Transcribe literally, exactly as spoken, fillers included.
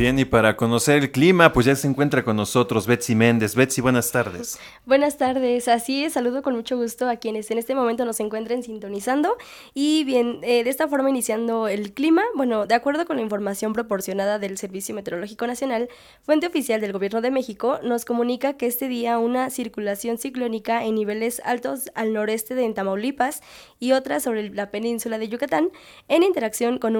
Bien, y para conocer el clima, pues ya se encuentra con nosotros Betsy Méndez. Betsy, buenas tardes. Buenas tardes, así es, saludo con mucho gusto a quienes en este momento nos encuentren sintonizando y bien, eh, de esta forma iniciando el clima, bueno, de acuerdo con la información proporcionada del Servicio Meteorológico Nacional, fuente oficial del Gobierno de México, nos comunica que este día una circulación ciclónica en niveles altos al noreste de Tamaulipas y otra sobre la península de Yucatán, en interacción con un